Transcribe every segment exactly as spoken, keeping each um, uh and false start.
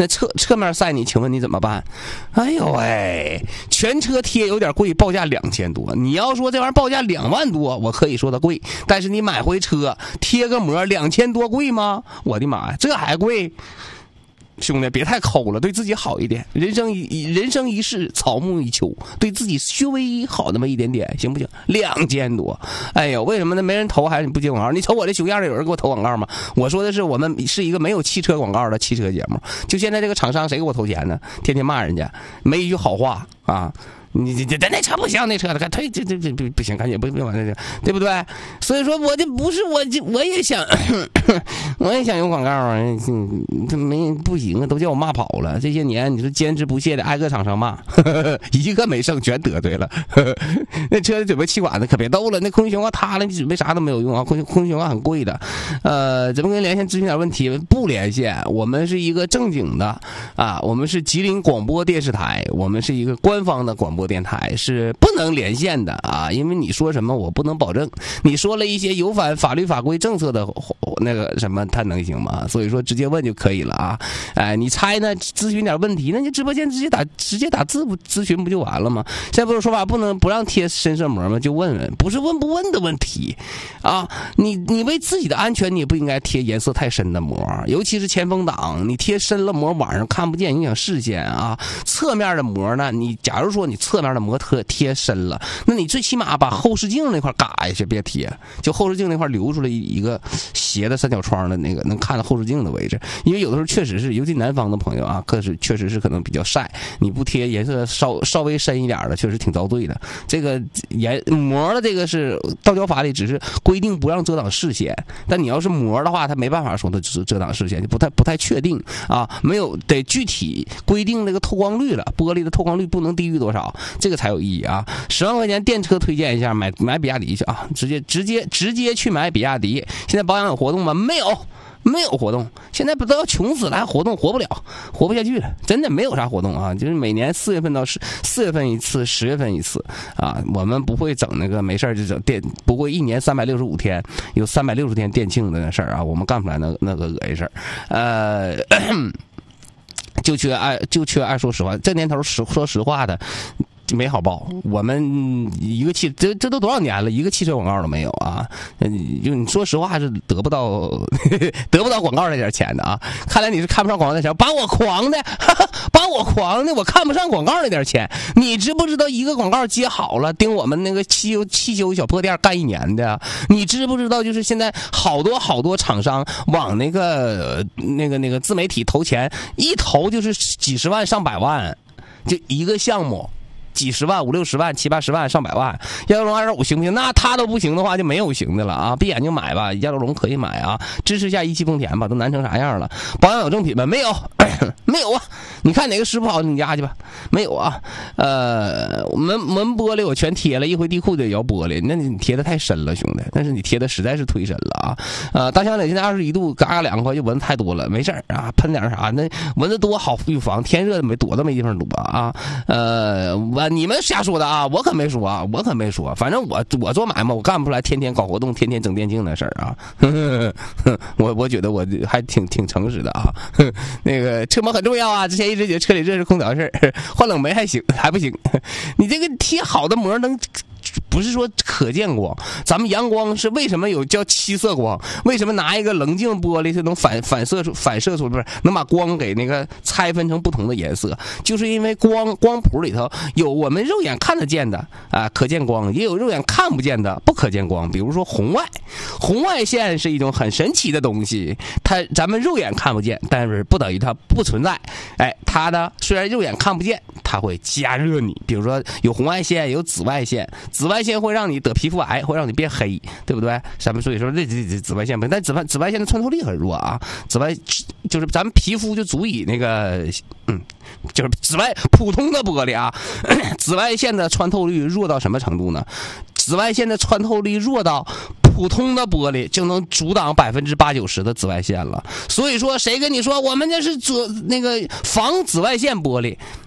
那侧侧面晒你，请问你怎么办？哎呦喂，全车贴有点贵，报价两千多。你要说这玩意儿报价两万多，我可以说它贵，但是你买回车贴个膜两千多贵吗？我的妈呀，这还贵！兄弟，别太抠了，对自己好一点。人生一人生一世，草木一秋，对自己稍微好那么一点点，行不行？两千多，哎呦，为什么呢？没人投还是不接广告？你瞅我这熊样的，有人给我投广告吗？我说的是，我们是一个没有汽车广告的汽车节目。就现在这个厂商，谁给我投钱呢？天天骂人家，没一句好话啊！你这这那车不行，那车的退这这这不不行，赶紧不不往那个，对不对？所以说我这不是我这我也想，我也想用广告啊，这没不行啊，都叫我骂跑了。这些年你说坚持不懈的挨个厂商骂，呵呵一个没剩，全得罪了。呵呵那车准备气管子可别逗了，那空气悬挂塌了，你准备啥都没有用啊，空空气悬挂很贵的。呃，怎么跟连线咨询点问题？不连线，我们是一个正经的啊，我们是吉林广播电视台，我们是一个官方的广播电台，是不能连线的啊，因为你说什么我不能保证，你说了一些有反法律法规政策的那个什么，它能行吗？所以说直接问就可以了啊。哎，你猜呢？咨询点问题，那你直播间直接打直接打字不咨询不就完了吗？现在不是说法不能不让贴深色膜吗？就问问，不是问不问的问题啊。你你为自己的安全，你也不应该贴颜色太深的膜，尤其是前风挡，你贴深了膜晚上看不见，影响视线啊。侧面的膜呢，你假如说你侧面的膜贴贴深了，那你最起码把后视镜那块嘎下去，别贴，就后视镜那块留出来一个斜的三角窗的那个能看到后视镜的位置。因为有的时候确实是，尤其南方的朋友啊，可是确实是可能比较晒，你不贴颜色稍稍微深一点的，确实挺遭罪的。这个颜膜的这个是道交法里只是规定不让遮挡视线，但你要是膜的话，它没办法说它只遮挡视线，就不太不太确定啊，没有得具体规定那个透光率了，玻璃的透光率不能低于多少，这个才有意义啊。十万块钱电车推荐一下，买买比亚迪去啊，直接直接直接去买比亚迪。现在保养有活动吗？没有。没有活动，现在不都要穷死了，还活动活不了，活不下去了，真的没有啥活动啊！就是每年四月份到十四月份一次，十月份一次啊，我们不会整那个没事就整电，不过一年三百六十五天，有三百六十天店庆的那事儿啊，我们干不出来那那个恶心事儿，呃。就缺爱，就缺爱说实话，这年头实说实话的。没好报，我们一个汽这这都多少年了，一个汽车广告都没有啊！就你说实话是得不到呵呵得不到广告那点钱的啊！看来你是看不上广告那钱，把我诓的，哈哈把我诓的，我看不上广告那点钱。你知不知道一个广告接好了，盯我们那个汽修汽修小破店干一年的？你知不知道就是现在好多好多厂商往那个那个那个自媒体投钱，一投就是几十万上百万，就一个项目。几十万、五六十万、七八十万、上百万，亚洲龙二点五行不行？那他都不行的话，就没有行的了啊！闭眼睛买吧，亚洲龙可以买啊，支持一下一汽丰田吧，都难成啥样了？保养有正品吗？没有，没有啊！你看哪个师傅好，你家去吧。没有啊，呃，门门玻璃我全贴了，一回地库得摇玻璃，那你贴的太深了，兄弟，但是你贴的实在是忒深了啊！呃，大乡里现在二十一度，嘎嘎凉快，就蚊子太多了，没事儿啊，喷点啥？那蚊子多好预防，天热没躲都没地方躲啊！呃，我。你们瞎说的啊，我可没说啊，我可没说，反正我我做买卖，我干不出来天天搞活动，天天整电竞的事儿啊。呵呵呵我我觉得我还挺挺诚实的啊。那个车膜很重要啊，之前一直觉得车里热是空调的事儿，换冷媒还行还不行。你这个贴好的膜能。不是说可见光，咱们阳光是为什么有叫七色光？为什么拿一个棱镜玻璃是能反反射出反射出不是能把光给那个拆分成不同的颜色？就是因为光光谱里头有我们肉眼看得见的啊可见光，也有肉眼看不见的不可见光。比如说红外，红外线是一种很神奇的东西，它咱们肉眼看不见，但是不等于它不存在。哎，它呢虽然肉眼看不见，它会加热你。比如说有红外线，有紫外线。紫外线会让你得皮肤癌，会让你变黑，对不对？咱们所以说这这这紫外线不，但紫外紫外线的穿透力很弱啊。紫外就是咱们皮肤就足以那个，嗯，就是紫外普通的玻璃啊，紫外线的穿透力弱到什么程度呢？紫外线的穿透力弱到普通的玻璃就能阻挡百分之八九十的紫外线了。所以说，谁跟你说我们这是做那个防紫外线玻璃？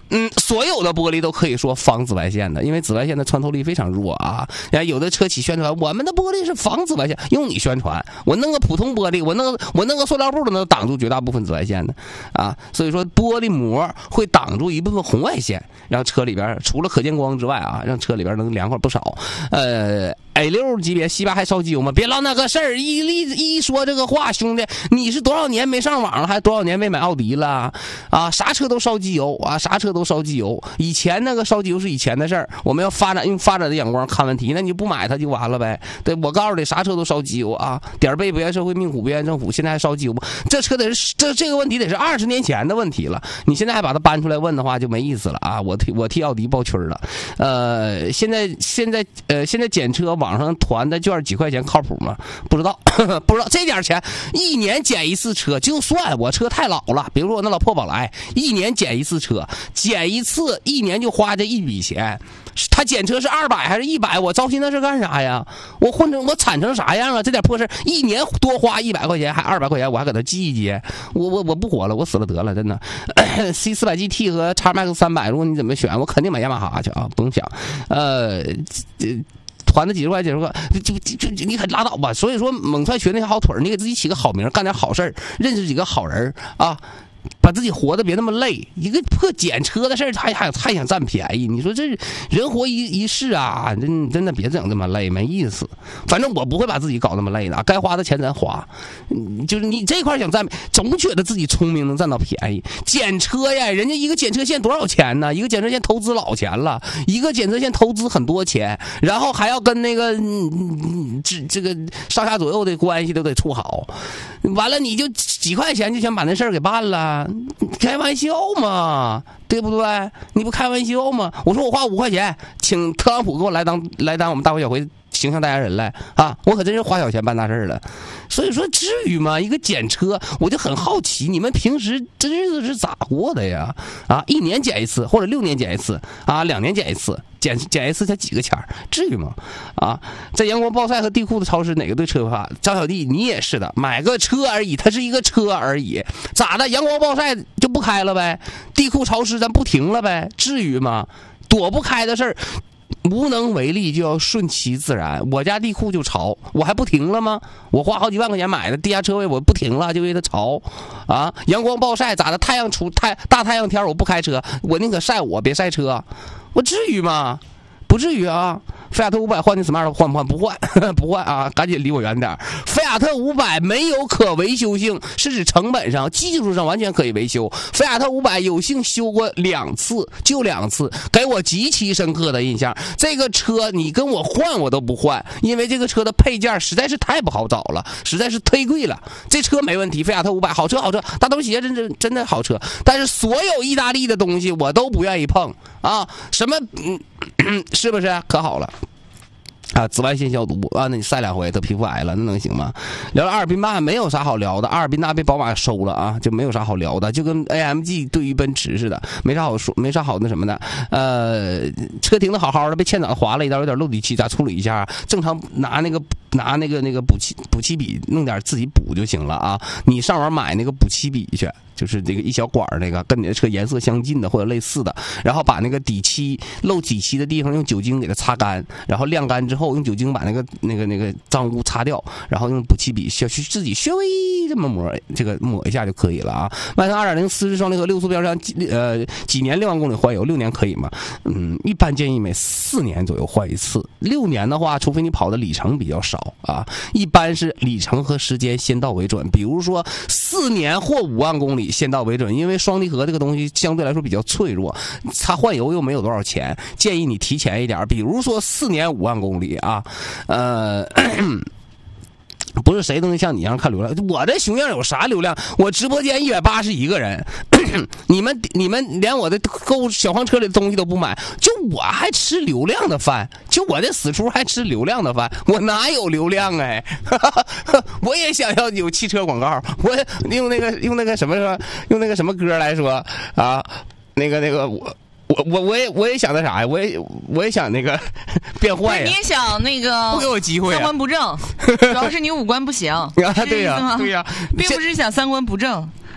嗯，所有的玻璃都可以说防紫外线的，因为紫外线的穿透力非常弱啊。有的车企宣传我们的玻璃是防紫外线，用你宣传，我弄个普通玻璃，我弄个我弄个塑料布都能挡住绝大部分紫外线的啊。所以说玻璃膜会挡住一部分红外线，让车里边除了可见光之外啊，让车里边能凉快不少。呃 A 六 级别西八还烧机油吗？别唠那个事儿，一一一说这个话，兄弟，你是多少年没上网了，还多少年没买奥迪了啊？啥车都烧机油啊，啥车都烧机油。以前那个烧机油是以前的事儿，我们要发展用发展的眼光看问题，那你不买它就完了呗。对，我告诉你，啥车都烧机油啊，点儿背不怨社会，命苦不怨政府，现在还烧机油吗？这车得是这这个问题得是二十年前的问题了，你现在还把它搬出来问的话就没意思了啊！我替我替奥迪抱屈了。呃，现在现在呃现在检车网上团的券几块钱靠谱吗？不知道，不知道这点钱一年检一次车，就算我车太老了，比如说我那老破宝来，一年检一次车，检一次一年就花这一笔钱。他检车是二百还是一百？我糟心那是干啥呀？我混成我惨成啥样啊？这点破事一年多花一百块钱，还二百块钱，我还搁他记一记，我我我不活了，我死了得了，真的。C 四百 G T 和 X Max 三百，如果你怎么选，我肯定买雅马哈去啊，不用想。呃，这。团的几十块几十块，就就就你可拉倒吧。所以说，猛踹瘸那条好腿，你给自己起个好名，干点好事，认识几个好人啊。把自己活得别那么累，一个破检车的事儿，还还还想占便宜，你说这人活一一世啊，真真的别整这么累，没意思。反正我不会把自己搞那么累的，该花的钱咱花。就是你这块想占，总觉得自己聪明能占到便宜。检车呀，人家一个检测线多少钱呢？一个检测线投资老钱了，一个检测线投资很多钱，然后还要跟那个嗯这这个上下左右的关系都得处好。完了你就几块钱就想把那事儿给办了。开玩笑嘛，对不对？你不开玩笑吗？我说我花五块钱请特朗普给我来当来当我们大会小会形象代言人来啊！我可真是花小钱办大事了。所以说至于吗？一个检车，我就很好奇，你们平时这日子是咋过的呀？啊，一年检一次，或者六年检一次啊，两年检一次。检检一次才几个钱儿，至于吗？啊，在阳光暴晒和地库的超市哪个对车有法？张小弟，你也是的，买个车而已，它是一个车而已，咋的？阳光暴晒就不开了呗？地库超市咱不停了呗？至于吗？躲不开的事儿，无能为力，就要顺其自然。我家地库就潮，我还不停了吗？我花好几万块钱买的地下车位，我不停了，就为它潮啊！阳光暴晒咋的？太阳出太大太阳天，我不开车，我宁可晒我，别晒车。我至于吗？不至于啊！菲亚特五百换你 smart 换不换？不换，不换啊！赶紧离我远点。菲亚特五百没有可维修性，是指成本上、技术上完全可以维修。菲亚特五百有幸修过两次，就两次，给我极其深刻的印象。这个车你跟我换我都不换，因为这个车的配件实在是太不好找了，实在是忒贵了。这车没问题，菲亚特五百好车好车，大东西真真真的好车。但是所有意大利的东西我都不愿意碰啊！什么嗯，是不是可好了？啊，紫外线消毒啊，那你晒两回得皮肤癌了，那能行吗？聊了阿尔滨大没有啥好聊的，阿尔滨大被宝马收了啊，就没有啥好聊的，就跟 A M G 对于奔驰似的，没啥好说，没啥好那什么的。呃，车停的好好的，被欠长划了一道，有点漏底漆，咋处理一下？正常拿那个拿那个那个补漆补漆笔弄点自己补就行了啊。你上网买那个补漆笔去。就是这个一小管那个跟你的车颜色相近的或者类似的，然后把那个底漆漏底漆的地方用酒精给它擦干，然后晾干之后用酒精把那个那个那个脏污擦掉，然后用补漆笔小自己稍微这么抹，这个抹一下就可以了啊。迈腾 二点零 四驱双离合六速标枪，呃，几年六万公里换油，六年可以吗？嗯，一般建议每四年左右换一次，六年的话，除非你跑的里程比较少啊，一般是里程和时间先到为准。比如说四年或五万公里。先到为准，因为双离合这个东西相对来说比较脆弱，它换油又没有多少钱，建议你提前一点，比如说四年五万公里啊，呃。不是谁都能像你一样看流量，我这熊样有啥流量？我直播间一百八十一个人，你们你们连我的购物小黄车里的东西都不买，就我还吃流量的饭，就我这死出还吃流量的饭，我哪有流量哎？我也想要有汽车广告，我用那个用那个什么用那个什么歌来说啊，那个那个我。我我我也我也想那啥呀，我也我也想那个变坏呀。 你也想那个不给我机会、啊， 三观不正，主要是你五官不行， 啊，对呀、啊，对呀、啊， 并不是想三观不正。 不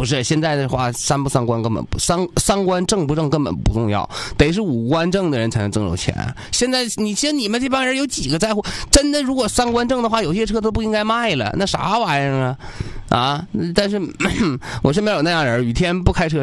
不是，现在的话，三不三观根本不三三观正不正根本不重要，得是五官正的人才能挣着钱。现在你像你们这帮人有几个在乎？真的，如果三观正的话，有些车都不应该卖了，那啥玩意儿啊？啊！但是我身边有那样人，雨天不开车。